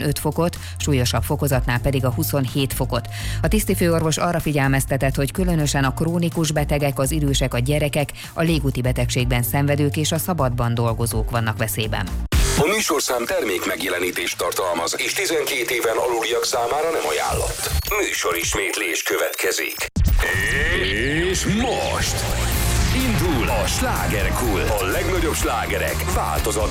25 fokot, súlyosabb fokozatnál pedig a 27 fokot. A tisztifőorvos arra figyelmeztetett, hogy különösen a krónikus betegek, az idősek, a gyerekek, a légúti betegségben szenvedők és a szabadban dolgozók vannak veszélyben. A műsorszám termék megjelenítést tartalmaz, és 12 éven aluliak számára nem ajánlott. Műsorismétlés következik. És most indul a slágerkult. A legnagyobb slágerek változatban.